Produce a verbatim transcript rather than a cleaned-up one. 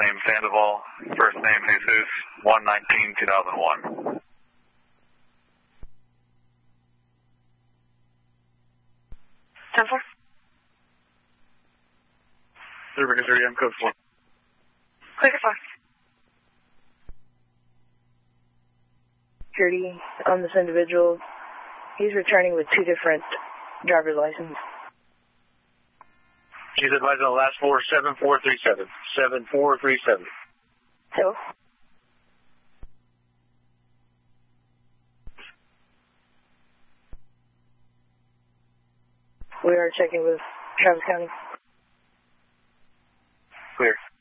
name Sandoval, first name Jesus, one nineteen two thousand one. ten four. Silver thirty, I'm code four. Clear four. Security on this individual. He's returning with two different driver's licenses. She's advised on the last four, seven four three seven. seven four three seven. Hello? We are checking with Travis County. Clear.